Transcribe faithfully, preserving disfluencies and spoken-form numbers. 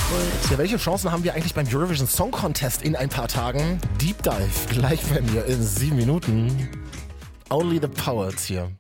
Ja, welche Chancen haben wir eigentlich beim Eurovision Song Contest in ein paar Tagen? Deep Dive gleich bei mir in sieben Minuten. Only the Poets hier.